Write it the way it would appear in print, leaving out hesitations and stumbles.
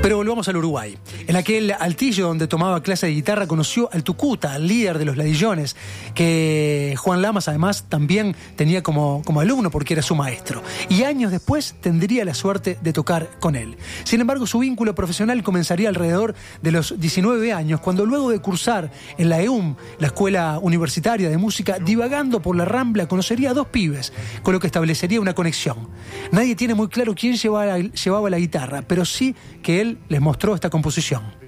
Pero volvamos al Uruguay. En aquel altillo donde tomaba clase de guitarra conoció al Tucuta, al líder de los Ladillones, que Juan Lamas además también tenía como alumno porque era su maestro. Y años después tendría la suerte de tocar con él. Sin embargo, su vínculo profesional comenzaría alrededor de los 19 años, cuando luego de cursar en la EUM, la Escuela Universitaria de Música, divagando por la Rambla, conocería a dos pibes, con lo que establecería una conexión. Nadie tiene muy claro quién llevaba la guitarra, pero sí que él les mostró esta composición.